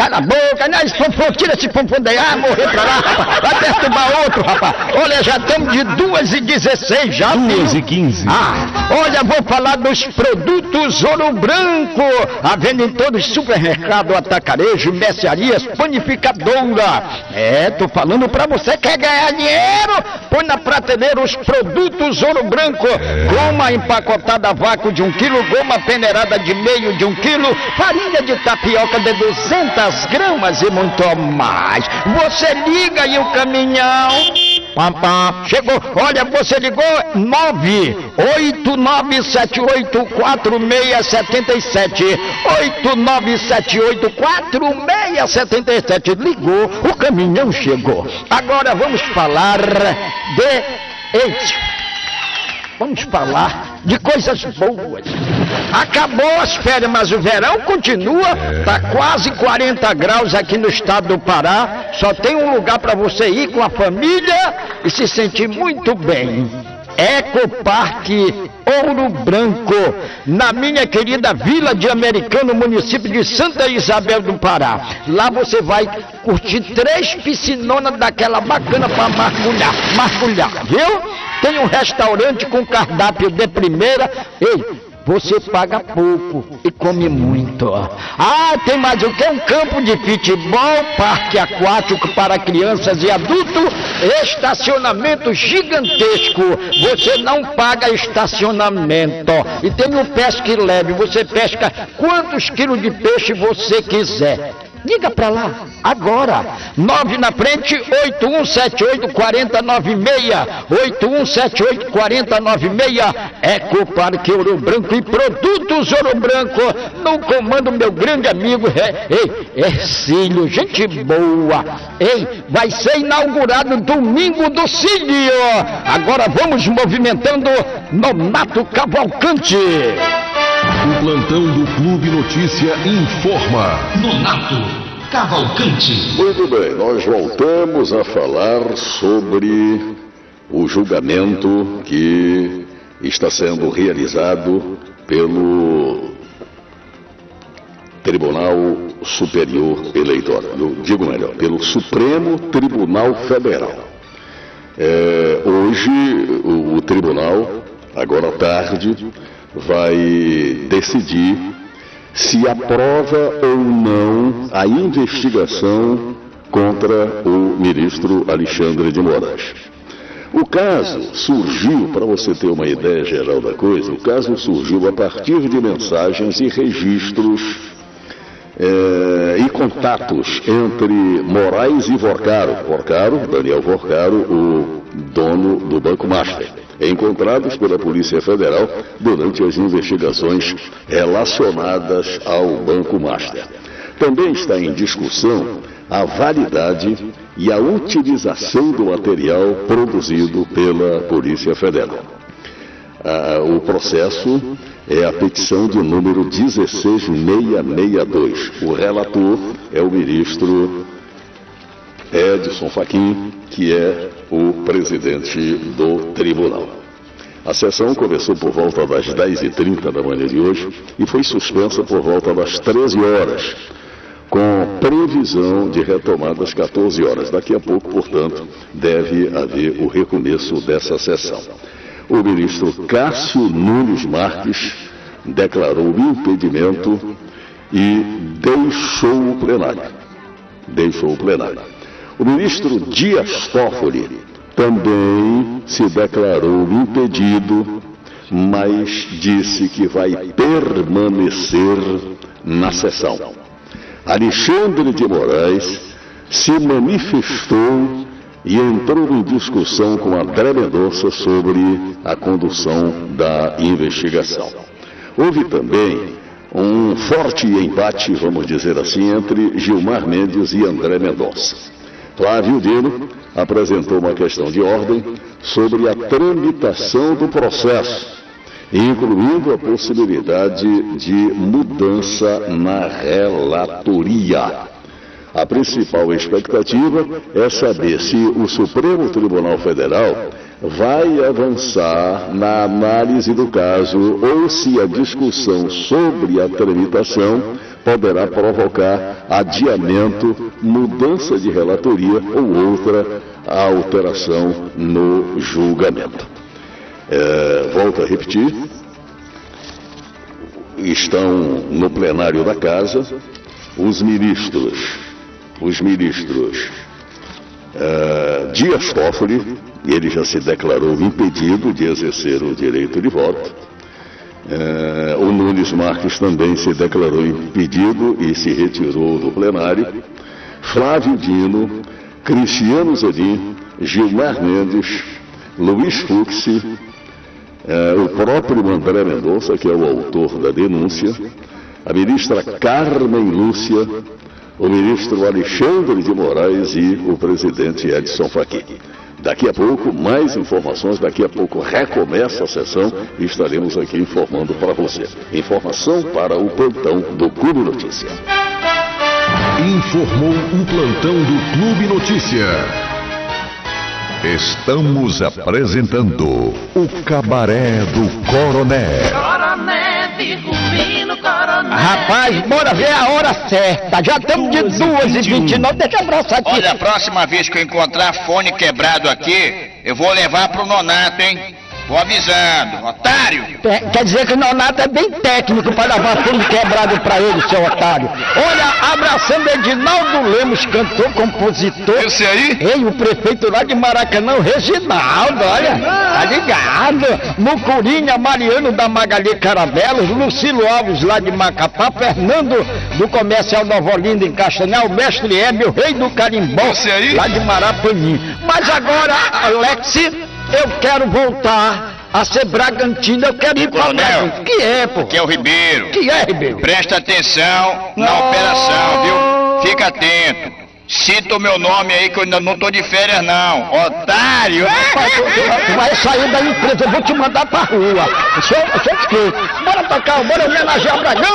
Cala a boca, não, esse pompom, tira esse pompom daí, morrer pra lá, rapaz, vai perturbar outro, rapaz. Olha, já estamos de 2h16 já. 2h15. Olha, vou falar dos produtos Ouro Branco, à venda em todos os supermercados, atacarejo, mercearias, panificadora. Tô falando pra você que quer ganhar dinheiro, põe na prateleira os produtos Ouro Branco, goma empacotada a vácuo de 1 quilo, goma peneirada de meio de 1 quilo, farinha de tapioca de 200 gramas e muito mais. Você liga e o caminhão... Chegou, olha, você ligou 989784677, 89784677, ligou, o caminhão chegou. Agora vamos falar vamos falar de coisas boas. Acabou as férias, mas o verão continua, tá quase 40 graus aqui no estado do Pará. Só tem um lugar para você ir com a família e se sentir muito bem. Ecoparque Ouro Branco, na minha querida Vila de Americano, município de Santa Isabel do Pará. Lá você vai curtir 3 piscinonas daquela bacana para mergulhar, viu? Tem um restaurante com cardápio de primeira. Ei, você paga pouco e come muito. Tem mais o que? Um campo de futebol, parque aquático para crianças e adultos, estacionamento gigantesco. Você não paga estacionamento. E tem o pesca e leve. Você pesca quantos quilos de peixe você quiser. Liga pra lá, agora, 9 na frente, 81784096, 81784096, Ecoparque Ouro Branco e Produtos Ouro Branco, no comando meu grande amigo, Cílio, gente boa, vai ser inaugurado domingo do Cílio. Agora vamos movimentando Nonato Cavalcante. O plantão do Clube Notícia informa. Nonato Cavalcante. Muito bem, nós voltamos a falar sobre o julgamento que está sendo realizado pelo Tribunal Superior Eleitoral. Eu digo melhor, pelo Supremo Tribunal Federal. Hoje o tribunal, agora à tarde, vai decidir se aprova ou não a investigação contra o ministro Alexandre de Moraes. O caso surgiu, para você ter uma ideia geral da coisa, o caso surgiu a partir de mensagens e registros e contatos entre Moraes e Vorcaro, Daniel Vorcaro, o dono do Banco Master, encontrados pela Polícia Federal durante as investigações relacionadas ao Banco Master. Também está em discussão a validade e a utilização do material produzido pela Polícia Federal. O processo é a petição de número 16662. O relator é o ministro Edson Fachin, que é o presidente do tribunal. A sessão começou por volta das 10h30 da manhã de hoje e foi suspensa por volta das 13 horas, com previsão de retomada às 14 horas. Daqui a pouco, portanto, deve haver o recomeço dessa sessão. O ministro Cássio Nunes Marques declarou o impedimento e deixou o plenário. O ministro Dias Toffoli também se declarou impedido, mas disse que vai permanecer na sessão. Alexandre de Moraes se manifestou e entrou em discussão com André Mendonça sobre a condução da investigação. Houve também um forte embate, vamos dizer assim, entre Gilmar Mendes e André Mendonça. Flávio Dino apresentou uma questão de ordem sobre a tramitação do processo, incluindo a possibilidade de mudança na relatoria. A principal expectativa é saber se o Supremo Tribunal Federal vai avançar na análise do caso ou se a discussão sobre a tramitação poderá provocar adiamento, mudança de relatoria ou outra alteração no julgamento. Volto a repetir, estão no plenário da Casa os ministros Dias Toffoli, ele já se declarou impedido de exercer o direito de voto. O Nunes Marques também se declarou impedido e se retirou do plenário. Flávio Dino, Cristiano Zanin, Gilmar Mendes, Luiz Fux, o próprio André Mendonça, que é o autor da denúncia, a ministra Carmen Lúcia, o ministro Alexandre de Moraes e o presidente Edson Fachin. Daqui a pouco, mais informações, daqui a pouco recomeça a sessão e estaremos aqui informando para você. Informação para o plantão do Clube Notícia. Informou o plantão do Clube Notícia. Estamos apresentando o Cabaré do Coronel. Rapaz, bora ver a hora certa. Já estamos de 2h29. Deixa eu abraçar aqui. Olha, a próxima vez que eu encontrar fone quebrado aqui, eu vou levar pro Nonato, hein? Vou avisando, otário. Quer dizer que o Nonato é bem técnico para levar fone quebrado para ele, seu otário. Olha, abraçando Edinaldo Lemos, cantor, compositor. Esse aí? Ei, o prefeito lá de Maracanã, o Reginaldo, olha, tá ligado? Mucurinha, Mariano da Magali Caramelos, Lucilo Alves lá de Macapá, Fernando do Comercial Nova Olinda em Castanhal, Mestre Hebe, o rei do carimbó, Esse aí? lá de Marapanim. Mas agora, Alex, eu quero voltar a ser Bragantino, eu quero ir para Bragantino. Que é, pô? Que é o Ribeiro. Que é, Ribeiro? Presta atenção na operação, viu? Fica atento. Cita o meu nome aí que eu ainda não tô de férias, não. Otário! Tu vai sair da empresa, eu vou te mandar pra rua. Bora tocar, bora homenagear o Bragantino.